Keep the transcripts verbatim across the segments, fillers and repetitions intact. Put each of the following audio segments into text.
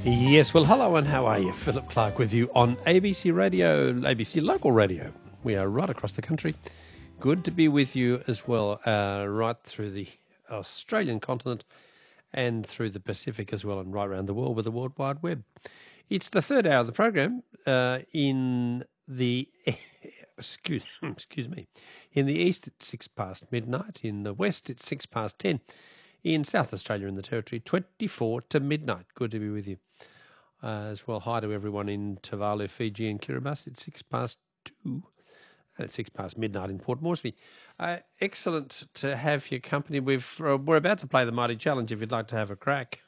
Yes, well, hello and how are you? Philip Clark with you on A B C Radio, A B C Local Radio. We are right across the country. Good to be with you as well, uh, right through the Australian continent and through the Pacific as well, and right around the world with the World Wide Web. It's the third hour of the program uh, in the excuse excuse me in the east it's six past midnight, in the west it's six past ten. In South Australia and the Territory, twenty-four to midnight. Good to be with you. Uh, as well, hi to everyone in Tuvalu, Fiji and Kiribati. It's six past two. And it's six past midnight in Port Moresby. Uh, excellent to have your company. We've, uh, we're about to play the Mighty Challenge if you'd like to have a crack.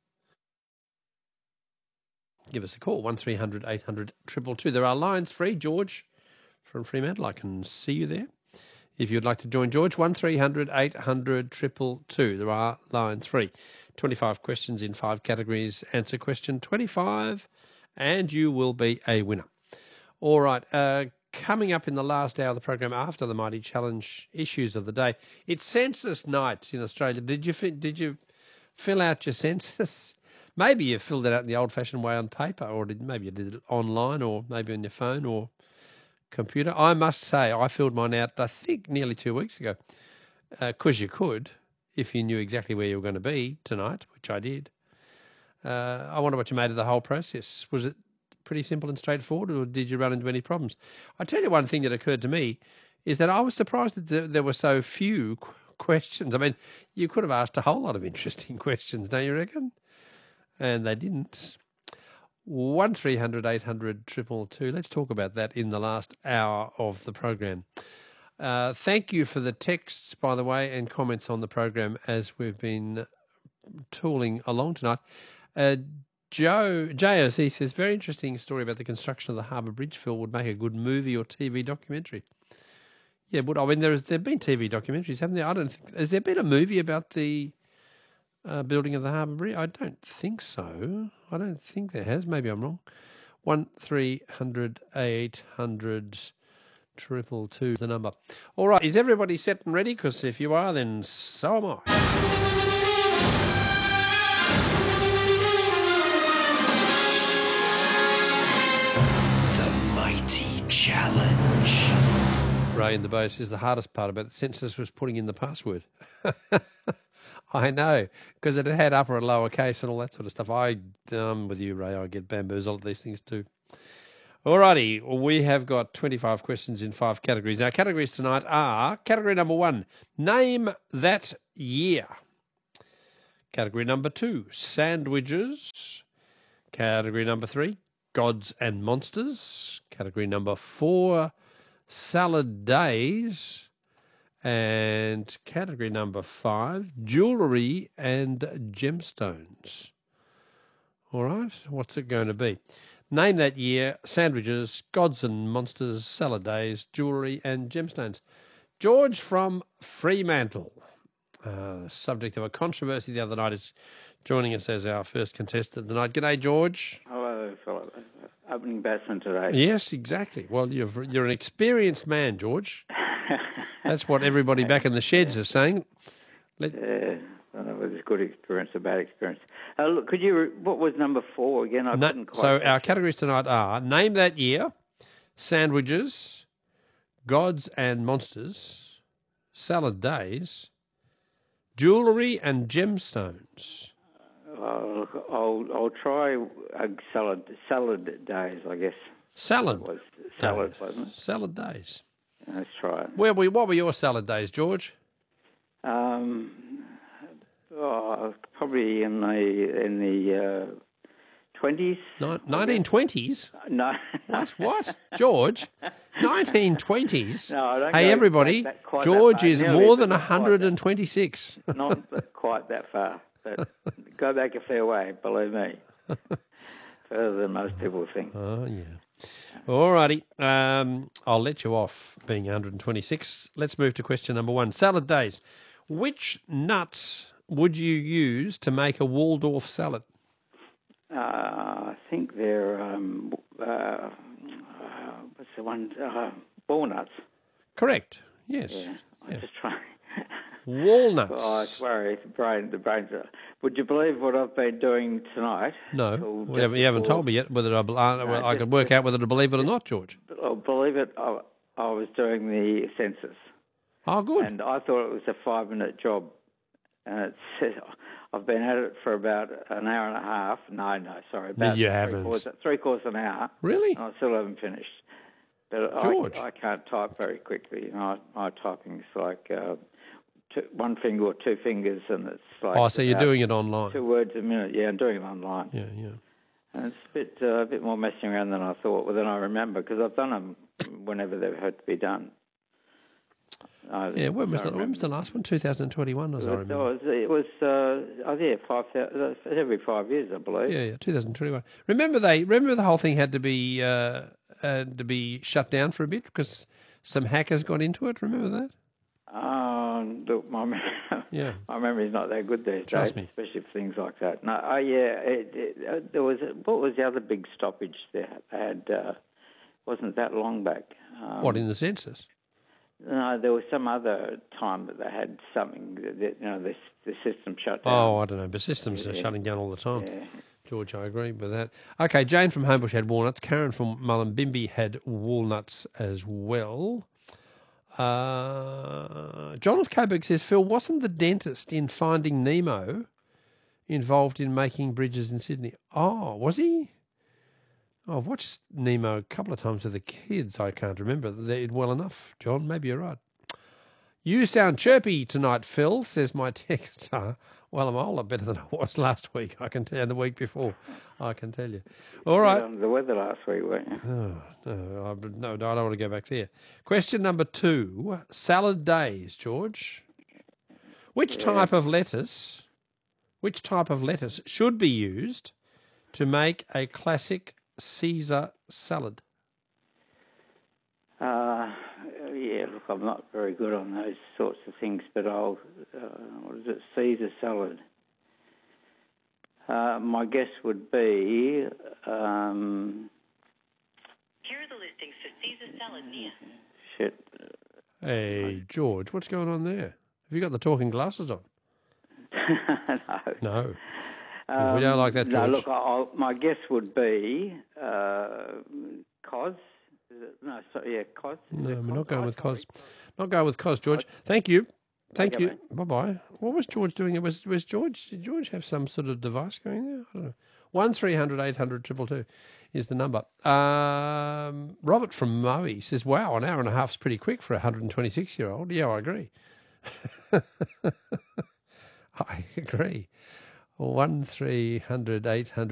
Give us a call, one three hundred eight hundred two two two. There are lines free. George from Fremantle, I can see you there. If you'd like to join George, one three hundred eight hundred two two two. There are lines free. twenty-five questions in five categories. Answer question twenty-five and you will be a winner. All right, uh, coming up in the last hour of the program after the Mighty Challenge issues of the day, it's census night in Australia. Did you did you fill out your census? Maybe you filled it out in the old-fashioned way on paper, or did, maybe you did it online, or maybe on your phone, or computer. I must say, I filled mine out, I think, nearly two weeks ago, because uh, you could, if you knew exactly where you were going to be tonight, which I did. Uh, I wonder what you made of the whole process. Was it pretty simple and straightforward, or did you run into any problems? I tell you, one thing that occurred to me is that I was surprised that there were so few questions. I mean, you could have asked a whole lot of interesting questions, don't you reckon? And they didn't. one three hundred eight hundred two two two. Let's talk about that in the last hour of the program. Uh, thank you for the texts, by the way, and comments on the program as we've been tooling along tonight. Uh, Joe, J O C says, very interesting story about the construction of the Harbour Bridge, Phil, would make a good movie or T V documentary. Yeah, but I mean, there have been T V documentaries, haven't there? I don't think, has there been a movie about the Uh, building of the Harbour Bridge? I don't think so. I don't think there has. Maybe I'm wrong. One three hundred eight hundred triple two is the number. All right, is everybody set and ready? Because if you are, then so am I. The Mighty Challenge. Ray in the Bay says the hardest part about the census was putting in the password. I know, because it had upper and lower case and all that sort of stuff. I, um, with you, Ray, I get bamboozled at these things too. All righty, we have got twenty-five questions in five categories. Our categories tonight are, category number one, name that year. Category number two, sandwiches. Category number three, gods and monsters. Category number four, salad days. And category number five, jewellery and gemstones. All right, what's it going to be? Name that year, sandwiches, gods and monsters, salad days, jewellery and gemstones. George from Fremantle, uh, subject of a controversy the other night, is joining us as our first contestant tonight. G'day, George. Hello, Philip. Opening batsman today. Yes, exactly. Well, you're, you're an experienced man, George. That's what everybody back in the sheds is saying. Let... Yeah, I don't know whether it's a good experience or bad experience. Uh, look, could you? What was number four again? I no, couldn't quite. So our categories tonight are name that year, sandwiches, gods and monsters, salad days, jewellery and gemstones. Uh, I'll I'll try a salad salad days, I guess. Salad. It was salad, days. wasn't it? Salad days. Let's try it. Where were, what were your salad days, George? Um, oh, probably in the in the twenties. Uh, nineteen twenties. No. What? What? George? Nineteen twenties. No, I don't. Hey, go everybody! That, that George that is Nearly, more than not one hundred twenty-six. Quite not quite that far. But go back a fair way, believe me. Further than most people think. Oh yeah. All righty. Um, I'll let you off being one hundred twenty-six. Let's move to question number one. Salad days. Which nuts would you use to make a Waldorf salad? Uh, I think they're, um, uh, uh, what's the one? Uh, walnuts. Correct. Yes. Yeah. I Yeah. just try. Walnuts. Oh, I worry. The brain, the brains are... Would you believe what I've been doing tonight? No, Till we just haven't, you haven't before- told me yet whether I, bel- uh, No, well, I just- could work just- out whether to believe it or not, George. Oh, believe it, I, I was doing the census. Oh, good. And I thought it was a five-minute job. And it's, I've been at it for about an hour and a half. No, no, sorry. About you three haven't. Quarters, three quarters of an hour. Really? And I still haven't finished. But George. I, I can't type very quickly. You know, my typing's like uh, two, one finger or two fingers, and it's like... Oh, so you're about doing it online. two words a minute. Yeah, I'm doing it online. Yeah, yeah. And it's a bit, uh, a bit more messing around than I thought, well, than I remember, because I've done them whenever they've had to be done. I Yeah, when was, don't the, when was the remember. last one? two thousand twenty-one, as I It remember. was, it was uh, oh yeah, five thousand, every five years, I believe. Yeah, yeah, two thousand twenty-one. Remember they remember the whole thing had to be uh, had to be shut down for a bit because some hackers got into it. Remember that? Um, look, my mem- Yeah. my memory's not that good these Trust days, me. especially for things like that. No, oh yeah, it, it, uh, there was a, what was the other big stoppage they had? Uh, wasn't that long back? Um, What, in the census? No, there was some other time that they had something that, that, you know, the the system shut down. Oh, I don't know. But systems are Yeah. shutting down all the time. Yeah. George, I agree with that. Okay, Jane from Homebush had walnuts. Karen from Mullumbimby had walnuts as well. Uh, John of Coburg says, Phil, wasn't the dentist in Finding Nemo involved in making bridges in Sydney? Oh, was he? Oh, I've watched Nemo a couple of times with the kids. I can't remember it well enough, John. Maybe you're right. You sound chirpy tonight, Phil, says my texter. Well, I'm a whole lot better than I was last week, I can tell, and the week before, I can tell you. All right. Under the weather last week, weren't you? Oh, no, I, no, I don't want to go back there. Question number two, salad days, George. Which type of lettuce, which type of lettuce should be used to make a classic Caesar salad? Uh, yeah, look, I'm not very good on those sorts of things, but I'll, uh, what is it, Caesar salad. Uh, my guess would be, um, Here are the listings for Caesar salad near. shit. Hey, George, what's going on there? Have you got the talking glasses on? no. No. We don't like that, Um, No, George. look, I'll, my guess would be uh, cos. Is it? No, sorry, yeah, cos. Is No, it we're not going with Sorry. cos. Not going with cos, George. Thank you. Thank Okay, you. mate. Bye bye. What was George doing? It was was George. Did George have some sort of device going there? I don't know. One three hundred eight hundred triple two is the number. Um, Robert from Moe says, "Wow, an hour and a half is pretty quick for a hundred and twenty six year old." Yeah, I agree. I agree. One three hundred eight hundred.